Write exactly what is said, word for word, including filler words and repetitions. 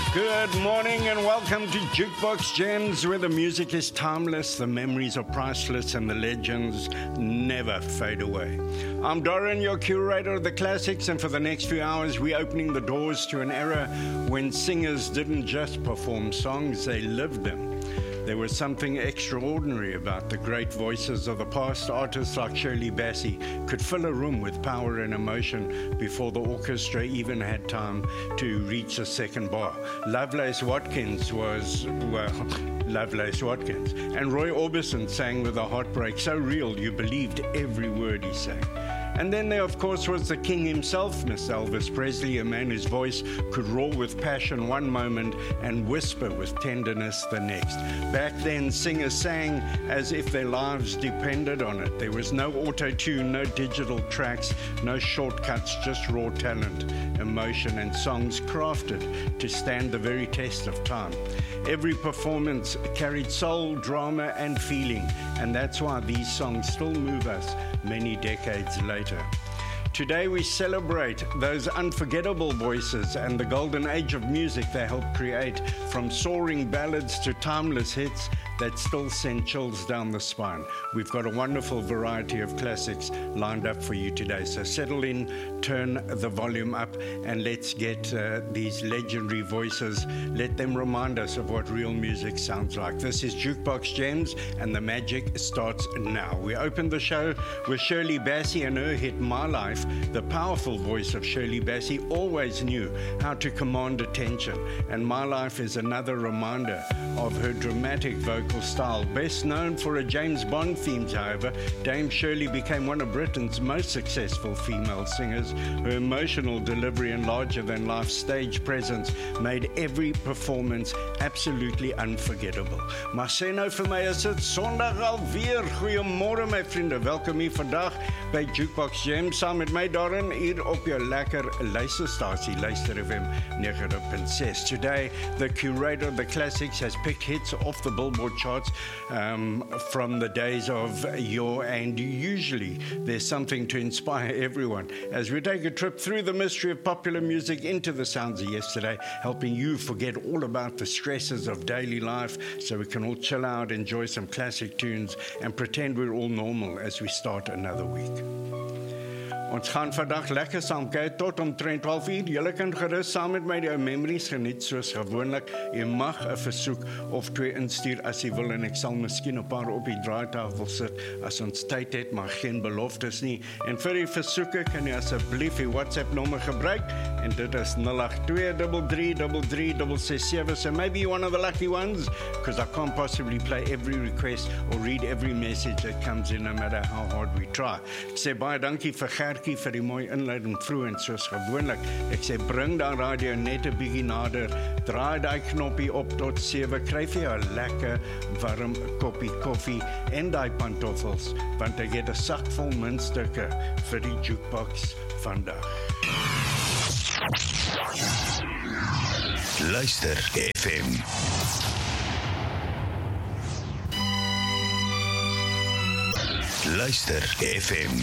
Good morning and welcome to Jukebox Gems, where the music is timeless, the memories are priceless, and the legends never fade away. I'm Doran, your curator of the classics, and for the next few hours we're opening the doors to an era when singers didn't just perform songs, they lived them. There was something extraordinary about the great voices of the past. Artists like Shirley Bassey could fill a room with power and emotion before the orchestra even had time to reach the second bar. Lovelace Watkins was, well, Lovelace Watkins. And Roy Orbison sang with a heartbreak so real you believed every word he sang. And then there, of course, was the king himself, Mister Elvis Presley, a man whose voice could roar with passion one moment and whisper with tenderness the next. Back then, singers sang as if their lives depended on it. There was no auto-tune, no digital tracks, no shortcuts, just raw talent, emotion, and songs crafted to stand the very test of time. Every performance carried soul, drama, and feeling, and that's why these songs still move us many decades later. Today we celebrate those unforgettable voices and the golden age of music they helped create, from soaring ballads to timeless hits that still send chills down the spine. We've got a wonderful variety of classics lined up for you today. So settle in, turn the volume up, and let's get uh, these legendary voices. Let them remind us of what real music sounds like. This is Jukebox Gems, and the magic starts now. We opened the show with Shirley Bassey and her hit My Life. The powerful voice of Shirley Bassey always knew how to command attention, and My Life is another reminder of her dramatic vocal style. Best known for a James Bond theme, however, Dame Shirley became one of Britain's most successful female singers. Her emotional delivery and larger-than-life stage presence made every performance absolutely unforgettable. Maar sê nou vir my, is dit Sondag alweer? Goeiemôre my vriende, welkom hier vandag by Jukebox Gems, saam met my Darren hier op jou lekker luisterstasie, Luister F M ninety point six. Today, the curator of the classics has picked hits off the Billboard charts um, from the days of yore, and usually there's something to inspire everyone as we take a trip through the mystery of popular music into the sounds of yesterday, helping you forget all about the stresses of daily life so we can all chill out, enjoy some classic tunes, and pretend we're all normal as we start another week. Ons gaan vandag lekker saam kyk tot omtrent twaalf uur. Julle kan gerus saam met my die ou memories geniet soos gewoonlik. Jy mag 'n versoek of twee instuur as jy wil, en ek sal miskien 'n paar op die draaitafel sit as ons tyd het, maar geen beloftes nie. En vir die versoeke kan jy asseblief die WhatsApp nommer gebruik, en dit is nul agt twee drie drie drie drie six seven. So maybe you're one of the lucky ones, because I can't possibly play every request or read every message that comes in, no matter how hard we try. Ek sê baie dankie vir Gertjie vir die mooi inleiding vroeg, en soos gewoonlik, ek sê bring dan radio net 'n bietjie nader, draai daai knoppie op tot sewe, kry vir jou 'n lekker warm koppie koffie en daai pantoffels, want ek het 'n sak vol muntstukke vir die jukebox vandag. Luister F M. Luister F M